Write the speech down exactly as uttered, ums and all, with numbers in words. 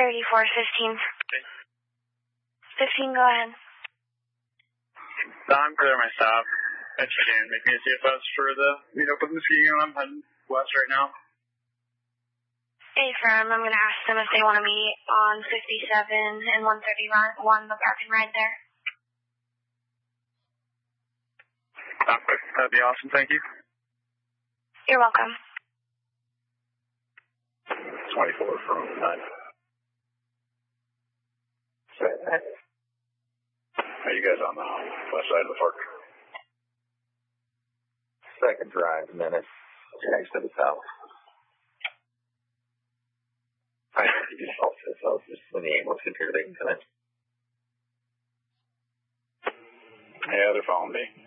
thirty-four fifteen. fifteen, go ahead. I'm clear my stop. If you can make me a C F S for the meet up with Muskegon. I'm heading west right now. Hey, firm. I'm going to ask them if they want to meet on fifty-seven and one thirty-one, the parking ride there. Okay, that'd be awesome. Thank you. You're welcome. twenty-four from nine. Are you guys on the west side of the park? Second drive, and then it's next to the south. I just off to the south, just when the ambulance gets here, they can come in. Yeah, they're following me.